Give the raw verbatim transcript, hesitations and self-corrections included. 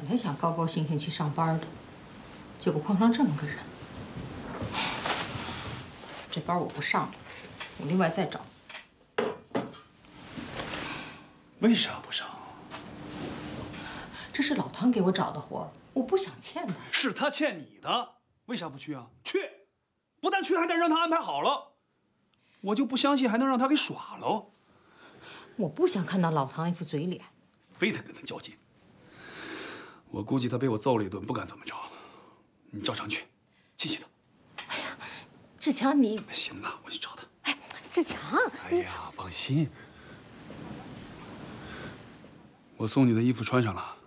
来想高高兴兴去上班的，结果碰上这么个人。这班我不上了，我另外再找。 为啥不上？ 这是老唐给我找的活，我不想欠他。 是他欠你的，为啥不去啊？去，不但去，还得让他安排好了。我就不相信还能让他给耍喽。 我不想看到老唐那副嘴脸， 非得跟他较劲。我估计他被我揍了一顿，不敢怎么着。你照常去，气气他。 哎呀，志强，你行了，我去找他。 哎，志强， 哎呀，放心，我送你的衣服穿上了。